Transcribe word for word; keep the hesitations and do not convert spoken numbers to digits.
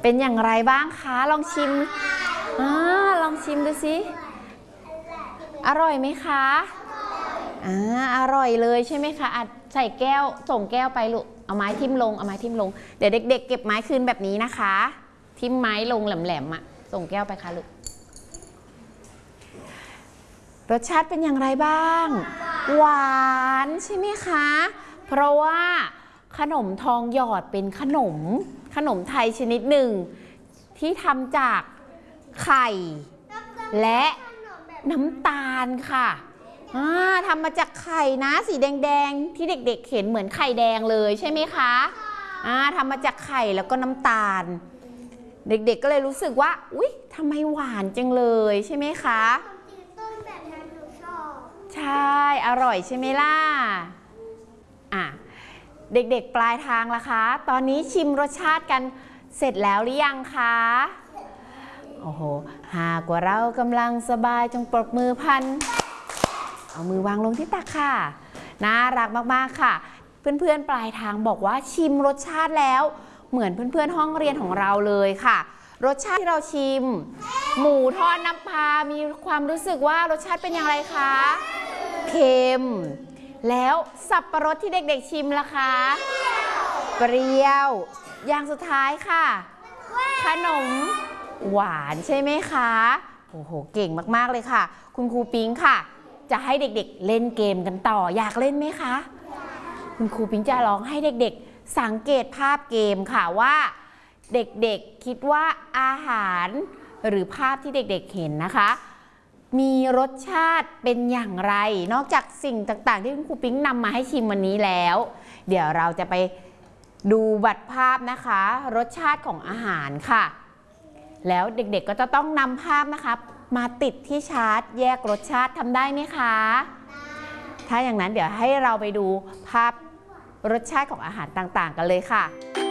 เป็นอย่างไรบ้างคะลองชิมอ่าลองชิมดูสิอร่อยไหมคะอ่าอร่อยเลยใช่ไหมคะอ่ะใส่แก้วส่งแก้วไปลูกเอาไม้ทิ่มลงเอาไม้ทิ่มลงเดี๋ยวเด็กๆเก็บไม้คืนแบบนี้นะคะทิ่มไม้ลงแหลมๆอ่ะส่งแก้วไปค่ะลูกรสชาติเป็นอย่างไรบ้างหวานใช่ไหมคะเพราะว่าขนมทองหยอดเป็นขนมขนมไทยชนิดหนึ่งที่ทำจากไข่และน้ำตาลค่ะทำมาจากไข่นะสีแดงๆที่เด็กๆเห็นเหมือนไข่แดงเลยใช่ไหมคะทำมาจากไข่แล้วก็น้ำตาลเด็กๆก็เลยรู้สึกว่าอุ๊ยทำไมหวานจังเลยใช่ไหมคะใช่อร่อยใช่ไหมล่ะอ่ะเด็กๆปลายทางล่ะคะตอนนี้ชิมรสชาติกันเสร็จแล้วหรือยังคะโอ้โหหากว่าเรากำลังสบายจงปรบมือพันเอามือวางลงที่ตักค่ะน่ารักมากๆค่ะเพื่อนๆปลายทางบอกว่าชิมรสชาติแล้วเหมือนเพื่อนๆห้องเรียนของเราเลยค่ะรสชาติที่เราชิมหมูทอดน้ำปลามีความรู้สึกว่ารสชาติเป็นอย่างไรคะเค็มแล้วสับปะรดที่เด็กๆชิมล่ะคะเปรี้ยวอย่างสุดท้ายค่ะขนมหวานใช่ไหมคะโอ้โหเก่งมากๆเลยค่ะคุณครูปิ๊งค่ะจะให้เด็กๆเล่นเกมกันต่ออยากเล่นไหมคะคุณครูปิ๊งจะลองให้เด็กๆสังเกตภาพเกมค่ะว่าเด็กๆคิดว่าอาหารหรือภาพที่เด็กๆเห็นนะคะมีรสชาติเป็นอย่างไรนอกจากสิ่งต่างๆที่คุณครูปิ๊งนำมาให้ชิมวันนี้แล้วเดี๋ยวเราจะไปดูบัตรภาพนะคะรสชาติของอาหารค่ะแล้วเด็กๆก็จะต้องนำภาพนะคะมาติดที่ชาร์ตแยกรสชาติทำได้ไหมคะถ้าอย่างนั้นเดี๋ยวให้เราไปดูภาพรสชาติของอาหารต่างๆกันเลยค่ะ